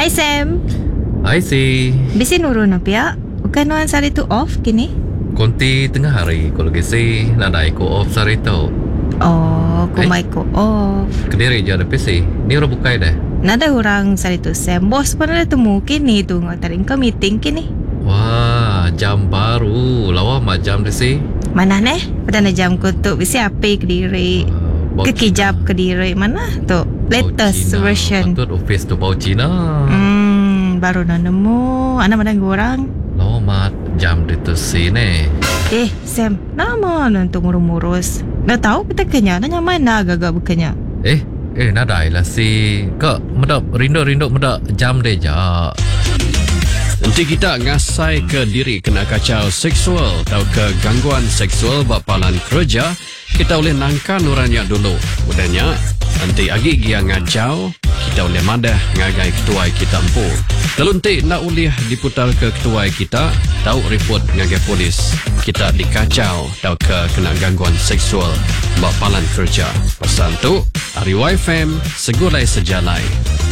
Hai Sam. Hai si. Bisi nurun apa ya? Bukan nuan sari tu off kini? Konti tengah hari kalau gisi nada iko off sari tu. Oh, kumai ko off. Kediri je ada PC. Ni orang bukai dah. Nada orang sari tu Sam. Bos pun ada temu kini tu ngatarin ke meeting kini. Wah, jam baru. Lawa jam dah si. Mana neh? Pada na jam ko tu bisi apa kediri? Kekijap kediri mana tu? Latest version. Patut office tu bau Cina. Baru na nemu. Ana mana orang? Lawa jam dia tu si ne. Sam, nama nanti ngurus-ngurus. Dah tahu kita kenya, nanya mana agak bukannya. Nada lah si. Kak, medak rindu medak jam dia je. Nanti kita ngasai ke diri kena kacau seksual atau ke gangguan seksual bapalan kerja, kita boleh nangkan orangnya dulu. Udahnya, nanti agi dia ngacau, kita boleh madah ngagai ketua kita empu. Kalau nanti nak uliah diputar ke ketua kita, tahu report ngagai polis. Kita dikacau atau ke kena gangguan seksual bapalan kerja. Pasal tu, Ari YFM, segulai sejalai.